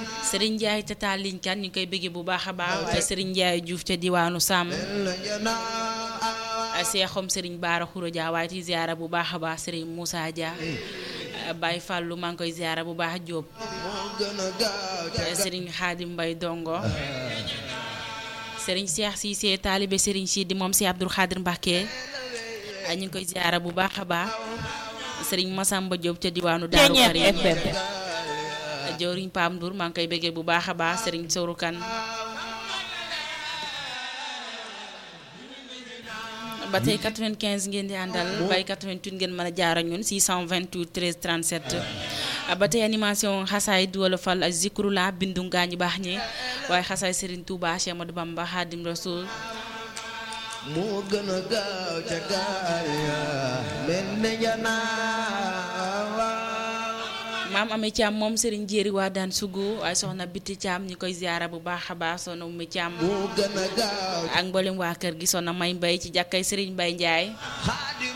Serigne Ndiaye Tata Ligne Kane ñu koy bëggee bu baax a baax waaye Serigne Ndiaye Diouf ca diwaanu Sam Seexum Serigne Baara Khouro Dia waaye ci ziara bu baax a baax Serigne Moussa Dia Baye Fallou maa ngi koy ziara bu baax Diop Serigne Khadim Mbaye Dongo Serigne Cheikh Cissé taalibe Serigne Sidi moom si Abdoul Khadir Mbacké ñu ngi koy ziara bu baax a baax Serigne Massamba Diop ca diwaanu Daaru Karim Joriñ Pam Ndour maa ngi koy bëggee bu baax a baax Serigne Sourou Kane ba tey 95 ngeen di àndal bay 88 ngeen mën a jaar ak ñun 628 13 37 ba tey animation xasaay duwala fal ak zikru la bindu ngaañu baax ñi waaye xasaay Serigne Touba Cheikh Ahmadou Bamba Khadim Rasoul moo gën a gaaw ca gaal ya mel ne janaawa maam Amy Thiam moom Serigne Jéeri waa daan sugu waaye soxna Biti Thiam ñu koy ziara bu baax a baax soxna Oumy Thiam moo gën a gaaw ak mboolem waa kër gi soxna May Mbay ci jàkkay Serigne Mbay Ndiaye